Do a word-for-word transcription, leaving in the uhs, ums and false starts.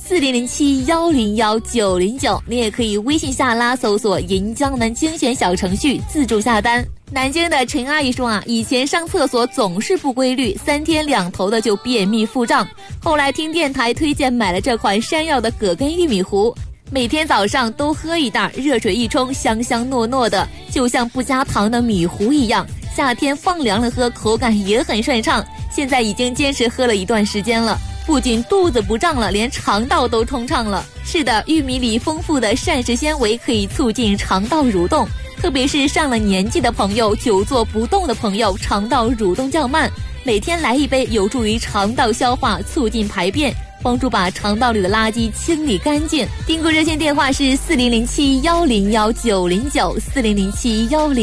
四零零七幺零幺九零九，你也可以微信下拉搜索银江南精选小程序自助下单。南京的陈阿姨说啊，以前上厕所总是不规律，三天两头的就便秘腹胀，后来听电台推荐买了这款山药的葛根玉米糊，每天早上都喝一袋，热水一冲，香香糯糯的，就像不加糖的米糊一样，夏天放凉了喝，口感也很顺畅。现在已经坚持喝了一段时间了，不仅肚子不胀了，连肠道都通畅了。是的，玉米里丰富的膳食纤维可以促进肠道蠕动，特别是上了年纪的朋友，久坐不动的朋友，肠道蠕动较慢，每天来一杯有助于肠道消化，促进排便，帮助把肠道里的垃圾清理干净。订购热线电话是四零零七幺零幺九零九，四零零七幺零